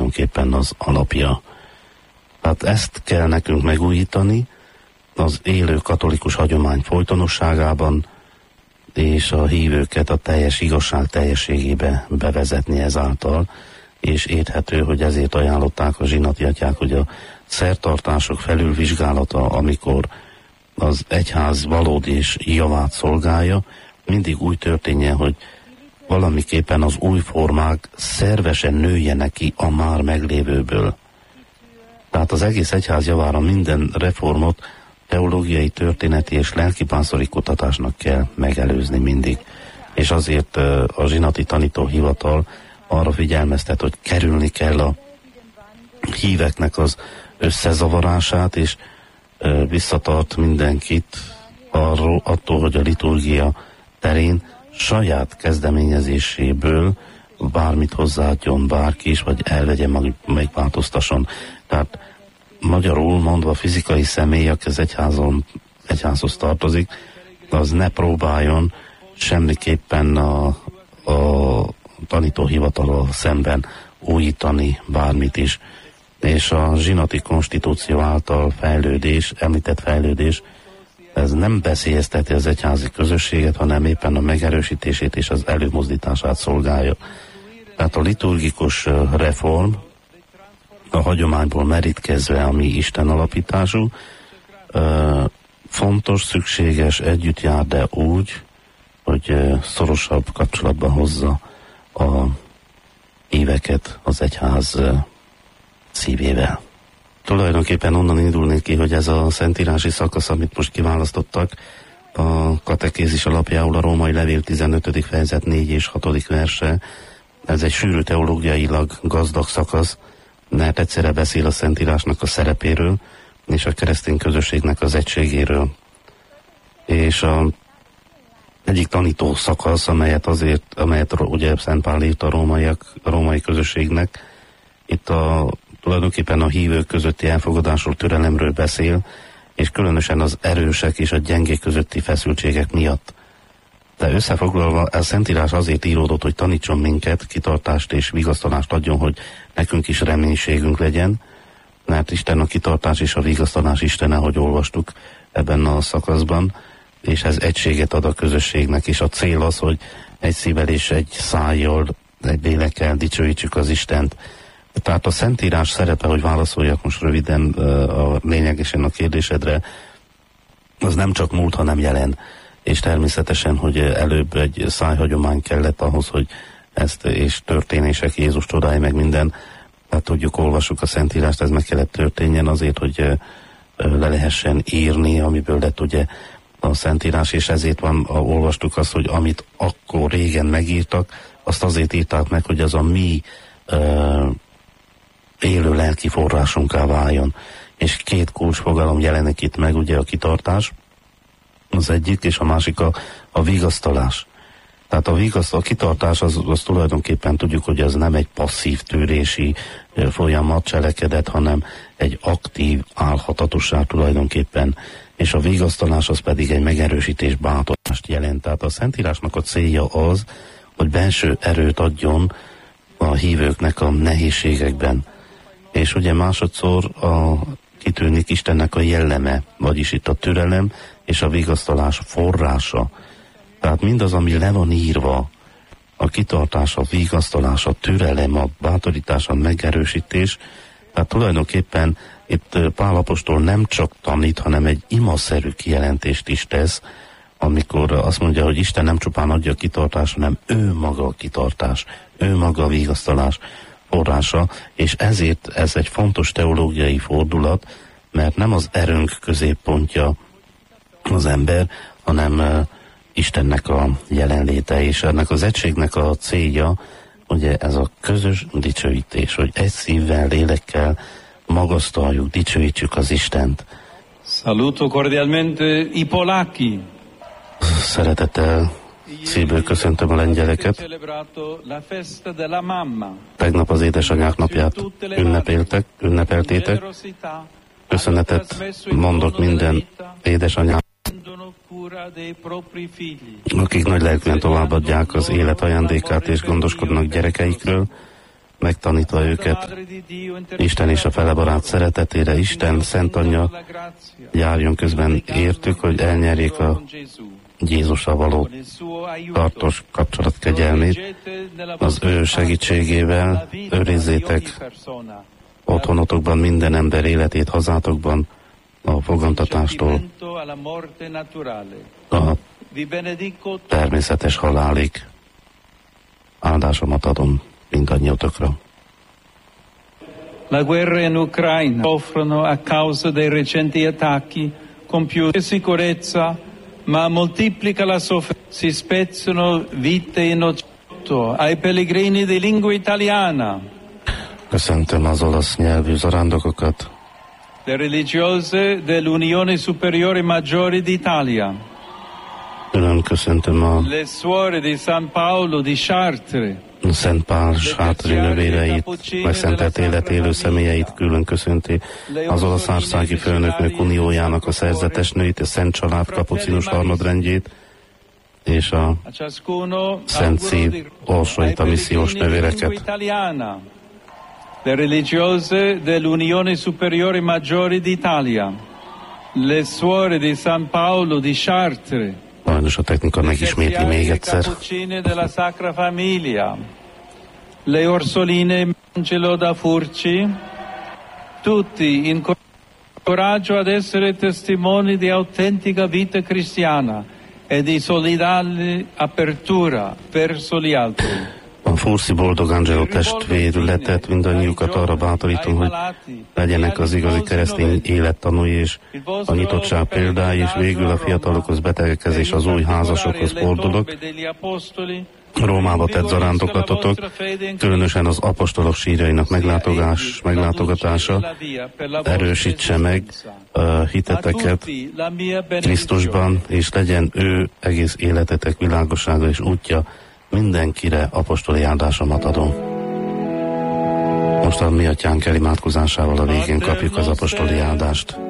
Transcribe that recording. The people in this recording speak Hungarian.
tulajdonképpen az alapja. Tehát ezt kell nekünk megújítani az élő katolikus hagyomány folytonosságában, és a hívőket a teljes igazság teljességébe bevezetni ezáltal, és érthető, hogy ezért ajánlották a zsinati atyák, hogy a szertartások felülvizsgálata, amikor az egyház valódi és javát szolgálja, mindig úgy történjen, hogy valamiképpen az új formák szervesen nőjenek ki a már meglévőből. Tehát az egész egyház javára minden reformot teológiai, történeti és lelkipásztori kutatásnak kell megelőzni mindig. És azért a zsinati tanítóhivatal arra figyelmeztet, hogy kerülni kell a híveknek az összezavarását, és visszatart mindenkit attól, hogy a liturgia terén saját kezdeményezéséből bármit hozzáadjon bárki is, vagy elvegye, megváltoztasson. Tehát magyarul mondva fizikai személy, aki az egyházhoz tartozik, az ne próbáljon semmiképpen a tanítóhivatalról szemben újítani bármit is. És a zsinati konstitúció által említett fejlődés, ez nem veszélyezteti az egyházi közösséget, hanem éppen a megerősítését és az előmozdítását szolgálja. Tehát a liturgikus reform a hagyományból merítkezve, ami Isten alapítású, fontos, szükséges, együtt jár, de úgy, hogy szorosabb kapcsolatban hozza a híveket az egyház szívével. Tulajdonképpen onnan indulnék ki, hogy ez a szentírási szakasz, amit most kiválasztottak, a katekézis alapjául a római levél 15. fejezet 4 és 6. verse, ez egy sűrű teológiailag gazdag szakasz, mert egyszerre beszél a szentírásnak a szerepéről, és a keresztény közösségnek az egységéről. És egyik tanító szakasz, amelyet ugye Szent Pál írt a római közösségnek, itt tulajdonképpen a hívők közötti elfogadásról, türelemről beszél, és különösen az erősek és a gyengék közötti feszültségek miatt. De összefoglalva, a Szentírás azért íródott, hogy tanítson minket, kitartást és vigasztalást adjon, hogy nekünk is reménységünk legyen, mert Isten a kitartás és a vigasztalás Istene, ahogy olvastuk ebben a szakaszban, és ez egységet ad a közösségnek, és a cél az, hogy egy szívvel és egy szájjal, egy lélekkel dicsőítsük az Istent. Tehát a Szentírás szerepe, hogy válaszoljak most röviden lényegesen a kérdésedre, az nem csak múlt, hanem jelen. És természetesen, hogy előbb egy szájhagyomány kellett ahhoz, hogy ezt és történések, Jézus csodái, meg minden, tehát tudjuk, olvassuk a Szentírást, ez meg kellett történjen azért, hogy le lehessen írni, amiből lett ugye a Szentírás, és ezért olvastuk azt, hogy amit akkor régen megírtak, azt azért írták meg, hogy az a mi élő lelki forrásunká váljon. És két kulcsfogalom jelenik itt meg, ugye a kitartás, az egyik, és a másik a vigasztalás. Tehát a kitartás az tulajdonképpen tudjuk, hogy ez nem egy passzív tűrési folyamat, cselekedet, hanem egy aktív álhatatosság tulajdonképpen. És a vigasztalás az pedig egy megerősítés, bátorást jelent. Tehát a Szentírásnak a célja az, hogy belső erőt adjon a hívőknek a nehézségekben. És ugye másodszor kitűnik Istennek a jelleme, vagyis itt a türelem és a vigasztalás forrása. Tehát mindaz, ami le van írva, a kitartás, a vigasztalás, a türelem, a bátorítás, a megerősítés, tehát tulajdonképpen itt Pál apostol nem csak tanít, hanem egy imaszerű kijelentést is tesz, amikor azt mondja, hogy Isten nem csupán adja a kitartást, hanem ő maga a kitartás, ő maga a vigasztalás forrása, és ezért ez egy fontos teológiai fordulat, mert nem az erőnk középpontja az ember, hanem Istennek a jelenléte, és ennek az egységnek a célja, ugye ez a közös dicsőítés, hogy egy szívvel, lélekkel magasztaljuk, dicsőítsük az Istent. Saluto cordialmente i polacchi. Szeretettel szívből köszöntöm a lengyeleket. Tegnap az édesanyák napját ünnepeltétek. Köszönetet mondok minden édesanyának, akik nagy lelkűen továbbadják az élet ajándékát és gondoskodnak gyerekeikről, megtanítva őket Isten és a fele barát szeretetére. Isten Szent Anyja járjon közben értük, hogy elnyerjék a Jézussal való tartós kapcsolat kegyelmét. Az ő segítségével őrizzétek otthonotokban minden ember életét, hazátokban a fogantatástól a természetes halálig. Áldásomat adom mindannyiatokra. La guerra in Ucraina soffrono a causa dei recenti attacchi compiuti sicurezza, ma moltiplica la sofferenza. Si spezzano vite innocenti ai pellegrini di lingua italiana. Köszöntöm az olasz nyelvű zarándokokat. Le religiose dell'Unione Superiore Maggiore d'Italia. Külön köszöntöm le suore di San Paolo di Chartres. Szent Pál sátri növéreit, megszentelt élet élő személyeit külön köszönti az Olaszországi Főnökök Uniójának a szerzetes nőit, a Szent Család kapucinus harmadrendjét és a Szent Szív orsoita missziós nővéreket. Le religiose dell'Unione Superiore Maggiore d'Italia, le suore di San Paolo di Chartres, sajnos a technika megismétli még egyszer. della Sacra Famiglia, le Orsoline Angelo da Furci, tutti in coraggio ad essere testimoni di autentica vita cristiana e di solidale apertura verso gli altri. A Furci Boldog Angelo testvérületet mindannyiukat arra bátorítom, hogy legyenek az igazi keresztény élettanúi és a nyitottság példái, és végül a fiatalokhoz, betegekhez és az új házasokhoz fordulok. Rómába tett zarándoklatotok, különösen az apostolok sírjainak meglátogatása erősítse meg a hiteteket Krisztusban, és legyen ő egész életetek világossága és útja. Mindenkire apostoli áldásomat adom. Most a mi atyánk elimádkozásával a végén kapjuk az apostoli áldást.